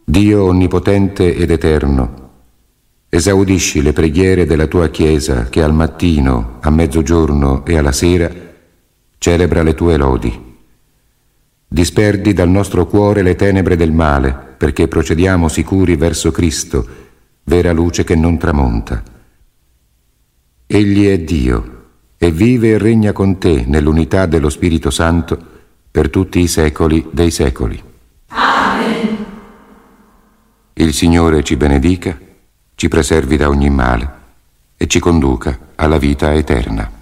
Dio onnipotente ed eterno, esaudisci le preghiere della tua Chiesa che al mattino, a mezzogiorno e alla sera celebra le tue lodi. Disperdi dal nostro cuore le tenebre del male, perché procediamo sicuri verso Cristo, vera luce che non tramonta. Egli è Dio e vive e regna con te nell'unità dello Spirito Santo per tutti i secoli dei secoli. Amen. Il Signore ci benedica, ci preservi da ogni male e ci conduca alla vita eterna.